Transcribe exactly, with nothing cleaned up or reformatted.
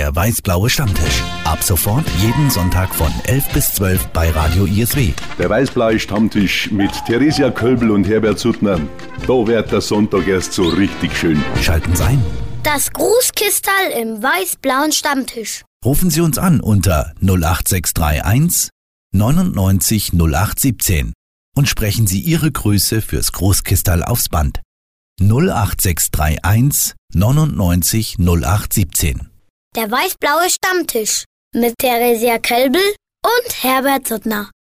Der weiß-blaue Stammtisch. Ab sofort jeden Sonntag von elf bis zwölf bei Radio I S W. Der weiß-blaue Stammtisch mit Theresia Kölbl und Herbert Suttner. Da wird der Sonntag erst so richtig schön. Schalten Sie ein. Das Grußkistal im weiß-blauen Stammtisch. Rufen Sie uns an unter null acht sechs drei eins neunundneunzig null acht siebzehn und sprechen Sie Ihre Grüße fürs Großkistal aufs Band. null acht sechs drei eins neunundneunzig null acht siebzehn. Der weiß-blaue Stammtisch mit Theresia Kölbl und Herbert Suttner.